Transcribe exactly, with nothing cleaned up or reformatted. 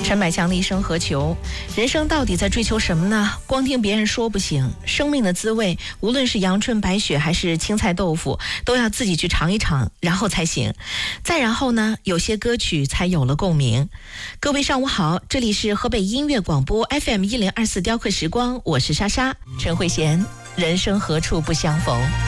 陈百强的一生何求？人生到底在追求什么呢？光听别人说不行，生命的滋味，无论是阳春白雪还是青菜豆腐，都要自己去尝一尝，然后才行。再然后呢，有些歌曲才有了共鸣。各位上午好，这里是河北音乐广播 F M 一零二四雕刻时光，我是莎莎陈慧娴。人生何处不相逢。